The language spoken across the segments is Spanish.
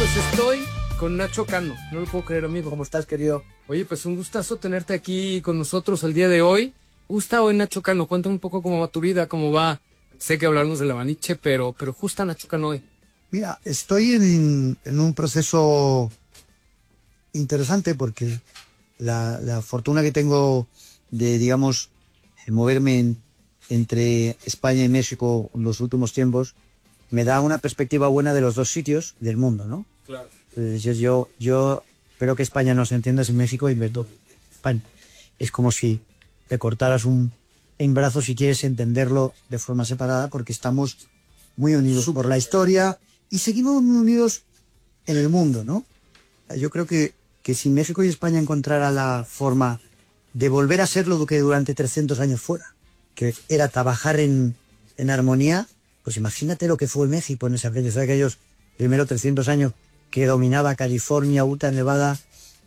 pues estoy con Nacho Cano. No lo puedo creer, amigo. ¿Cómo estás, querido? Oye, pues un gustazo tenerte aquí con nosotros el día de hoy. Gustavo y Nacho Cano, cuéntame un poco cómo va tu vida, cómo va. Sé que hablarnos de la Maniche, pero justa Nacho Cano hoy. Mira, estoy en un proceso interesante porque la fortuna que tengo de, digamos, moverme entre España y México en los últimos tiempos me da una perspectiva buena de los dos sitios del mundo, ¿no? Claro. Entonces yo espero que España nos entienda sin México y España. Es como si te cortaras un brazo si quieres entenderlo de forma separada, porque estamos muy unidos por la historia y seguimos muy unidos en el mundo, ¿no? Yo creo que si México y España encontraran la forma de volver a ser lo que durante 300 años fuera, que era trabajar en armonía, pues imagínate lo que fue México en ese aprendizaje de aquellos primeros 300 años que dominaba California, Utah, Nevada,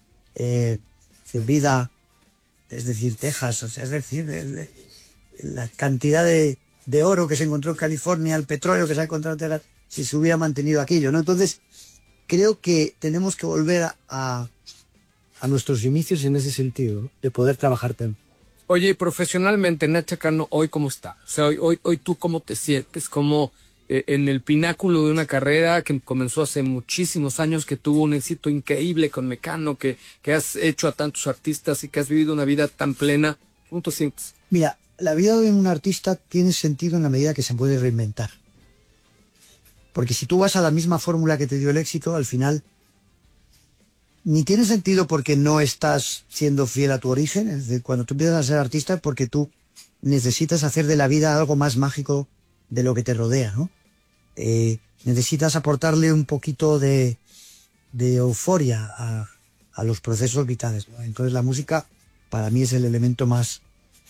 vida, es decir, Texas, o sea, es decir, la cantidad de oro que se encontró en California, el petróleo que se ha encontrado en Texas, si se hubiera mantenido aquello, ¿no? Entonces, creo que tenemos que volver a nuestros inicios en ese sentido, de poder trabajar temprano. Oye, profesionalmente, Nacho Cano, ¿hoy cómo está? O sea, hoy tú cómo te sientes, como en el pináculo de una carrera que comenzó hace muchísimos años, que tuvo un éxito increíble con Mecano, que has hecho a tantos artistas y que has vivido una vida tan plena. ¿Cómo te sientes? Mira, la vida de un artista tiene sentido en la medida que se puede reinventar. Porque si tú vas a la misma fórmula que te dio el éxito, al final ni tiene sentido porque no estás siendo fiel a tu origen. Es decir, cuando tú empiezas a ser artista es porque tú necesitas hacer de la vida algo más mágico de lo que te rodea, ¿no? Necesitas aportarle un poquito de euforia a los procesos vitales, ¿no? Entonces la música para mí es el elemento más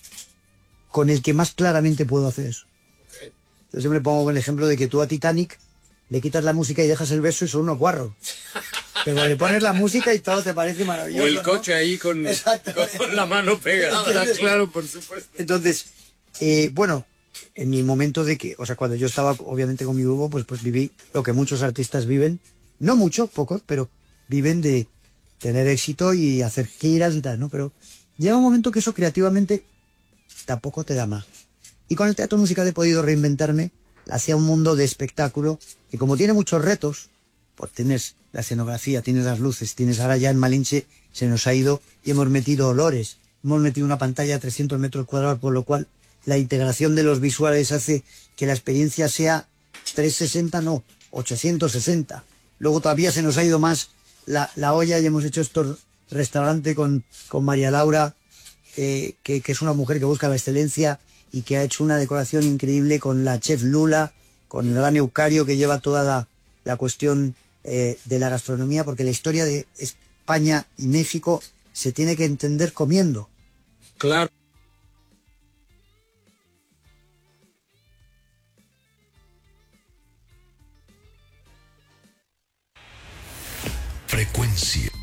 con el que más claramente puedo hacer eso. Yo siempre pongo el ejemplo de que tú a Titanic le quitas la música y dejas el verso y son unos guarros. Pero le pones la música y todo te parece maravilloso. O el coche, ¿no? Ahí con la mano pegada, claro, por supuesto. Entonces, bueno, en mi momento de que, o sea, cuando yo estaba obviamente con mi grupo, pues viví lo que muchos artistas viven, no mucho, pocos, pero viven de tener éxito y hacer giras y tal, ¿no? Pero llega un momento que eso creativamente tampoco te da más. Y con el teatro musical he podido reinventarme hacia un mundo de espectáculo que, como tiene muchos retos, pues tienes la escenografía, tienes las luces, tienes ahora ya en Malinche se nos ha ido y hemos metido olores, hemos metido una pantalla de 300 metros cuadrados, por lo cual la integración de los visuales hace que la experiencia sea 360, no, 860. Luego todavía se nos ha ido más la olla y hemos hecho estos restaurantes con María Laura, que es una mujer que busca la excelencia y que ha hecho una decoración increíble con la chef Lula, con el gran Eucario que lleva toda la cuestión de la gastronomía, porque la historia de España y México se tiene que entender comiendo. Claro. Frecuencia.